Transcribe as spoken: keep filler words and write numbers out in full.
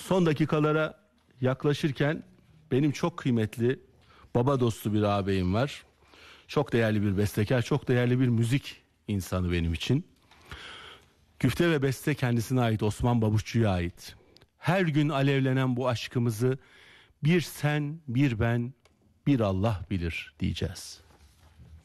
son dakikalara yaklaşırken benim çok kıymetli, baba dostu bir ağabeyim var. Çok değerli bir bestekar, çok değerli bir müzik insanı benim için. Güfte ve beste kendisine ait, Osman Babuşçu'ya ait. Her gün alevlenen bu aşkımızı bir sen, bir ben, bir Allah bilir diyeceğiz.